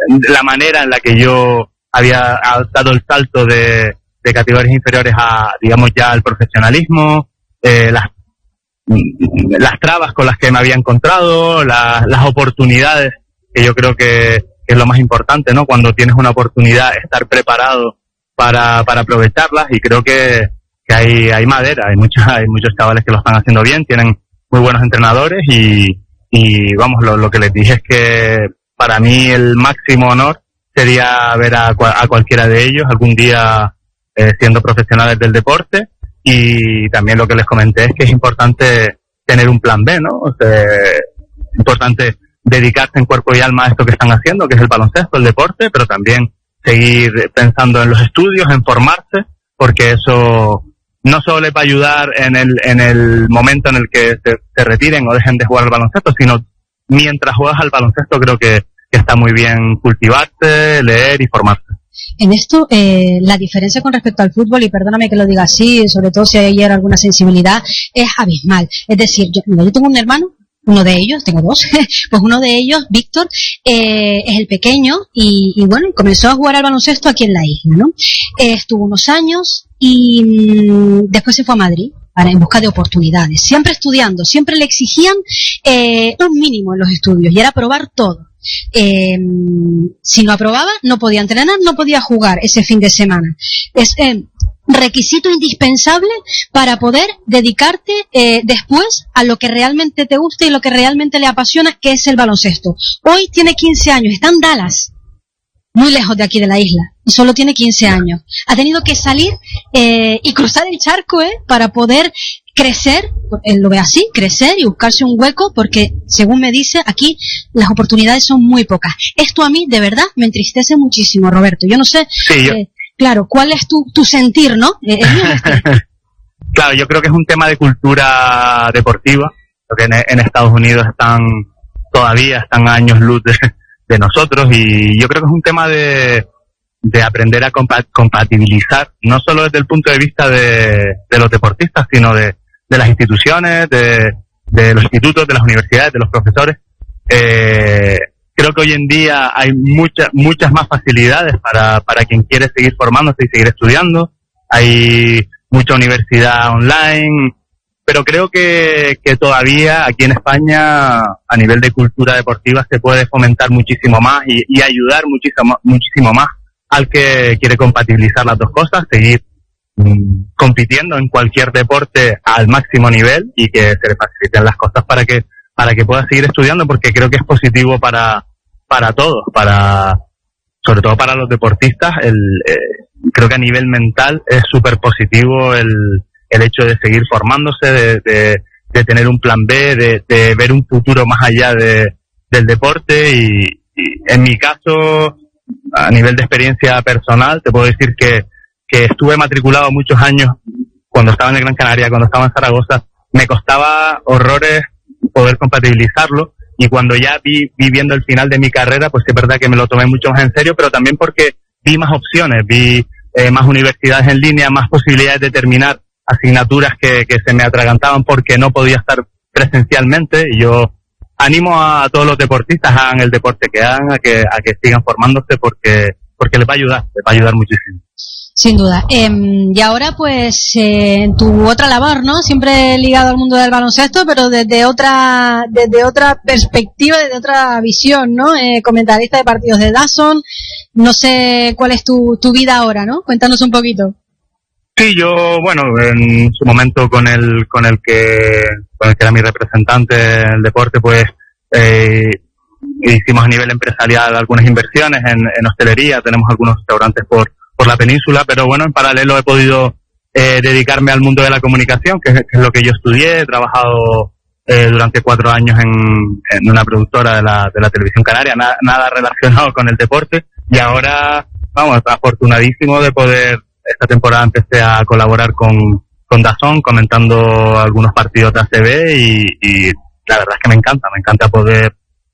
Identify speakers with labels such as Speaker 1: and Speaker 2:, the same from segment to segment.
Speaker 1: la manera en la que yo había dado el salto de categorías inferiores a, digamos, ya al profesionalismo, las trabas con las que me había encontrado, las oportunidades, que yo creo que es lo más importante, ¿no? Cuando tienes una oportunidad, estar preparado para aprovecharlas, y creo que hay madera, hay muchos chavales que lo están haciendo bien, tienen muy buenos entrenadores, y vamos, lo que les dije es que para mí el máximo honor sería ver a cualquiera de ellos algún día siendo profesionales del deporte. Y también lo que les comenté es que es importante tener un plan B, ¿no? O sea, es importante dedicarse en cuerpo y alma a esto que están haciendo, que es el baloncesto, el deporte, pero también seguir pensando en los estudios, en formarse, porque eso no solo les va a ayudar en el momento en el que se retiren o dejen de jugar al baloncesto, sino mientras juegas al baloncesto. Creo que está muy bien cultivarse, leer y formarse.
Speaker 2: En esto, la diferencia con respecto al fútbol, y perdóname que lo diga así, sobre todo si hay alguna sensibilidad, es abismal. Es decir, yo tengo un hermano, uno de ellos, tengo dos, pues uno de ellos, Víctor, es el pequeño, y bueno, comenzó a jugar al baloncesto aquí en la isla, ¿no? Estuvo unos años y después se fue a Madrid en busca de oportunidades, siempre estudiando, siempre le exigían un mínimo en los estudios, y era probar todo. Si no aprobaba, no podía entrenar, no podía jugar ese fin de semana. Es requisito indispensable para poder dedicarte después a lo que realmente te gusta y lo que realmente le apasiona, que es el baloncesto. Hoy tiene 15 años, está en Dallas, muy lejos de aquí de la isla, y solo tiene 15 años. Ha tenido que salir y cruzar el charco para poder crecer, él lo ve así, crecer y buscarse un hueco, porque según me dice, aquí las oportunidades son muy pocas. Esto a mí de verdad me entristece muchísimo, Roberto. Yo no sé, sí, claro, ¿cuál es tu sentir, no?
Speaker 1: Claro, yo creo que es un tema de cultura deportiva, porque en Estados Unidos todavía están a años luz de nosotros, y yo creo que es un tema de aprender a compatibilizar, no solo desde el punto de vista de los deportistas, sino de las instituciones, de los institutos, de las universidades, de los profesores. Creo que hoy en día hay muchas más facilidades para quien quiere seguir formándose y seguir estudiando. Hay mucha universidad online, pero creo que todavía aquí en España, a nivel de cultura deportiva, se puede fomentar muchísimo más y ayudar muchísimo más al que quiere compatibilizar las dos cosas, seguir compitiendo en cualquier deporte al máximo nivel, y que se le faciliten las cosas para que pueda seguir estudiando, porque creo que es positivo para todos, sobre todo para los deportistas. Creo que a nivel mental es súper positivo el hecho de seguir formándose, de tener un plan B, de ver un futuro más allá del deporte, y en mi caso, a nivel de experiencia personal, te puedo decir que estuve matriculado muchos años cuando estaba en el Gran Canaria, cuando estaba en Zaragoza. Me costaba horrores poder compatibilizarlo, y cuando ya vi viendo el final de mi carrera, pues es verdad que me lo tomé mucho más en serio, pero también porque vi más opciones, vi más universidades en línea, más posibilidades de terminar asignaturas que se me atragantaban porque no podía estar presencialmente. Y yo animo a todos los deportistas, hagan el deporte que hagan, a que sigan formándose, porque les va a ayudar muchísimo.
Speaker 2: Sin duda. Y ahora, pues, en tu otra labor, ¿no? Siempre ligado al mundo del baloncesto, pero desde otra perspectiva, desde otra visión, ¿no? Comentarista de partidos de DAZN. No sé cuál es tu vida ahora, ¿no? Cuéntanos un poquito.
Speaker 1: Sí, yo, bueno, en su momento con el que era mi representante en el deporte, pues, hicimos a nivel empresarial algunas inversiones en hostelería. Tenemos algunos restaurantes por la península, pero bueno, en paralelo he podido dedicarme al mundo de la comunicación, que es lo que yo estudié. He trabajado durante 4 años en una productora de la televisión canaria, nada relacionado con el deporte, y ahora, vamos, afortunadísimo de poder. Esta temporada empecé a colaborar con DAZN, comentando algunos partidos de ACB, y la verdad es que me encanta poder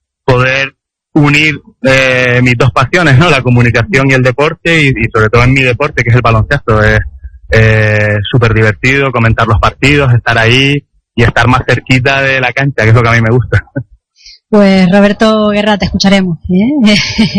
Speaker 1: unir mis dos pasiones, ¿no? La comunicación y el deporte, y sobre todo en mi deporte, que es el baloncesto. Es súper divertido comentar los partidos, estar ahí y estar más cerquita de la cancha, que es lo que a mí me gusta.
Speaker 2: Pues Roberto Guerra, te escucharemos, ¿eh?